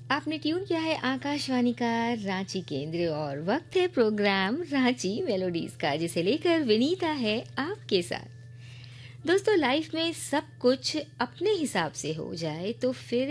आपने ट्यून किया है आकाशवाणी का रांची केंद्र और वक्त है प्रोग्राम रांची मेलोडीज का, जिसे लेकर विनीता है आपके साथ। दोस्तों, लाइफ में सब कुछ अपने हिसाब से हो जाए तो फिर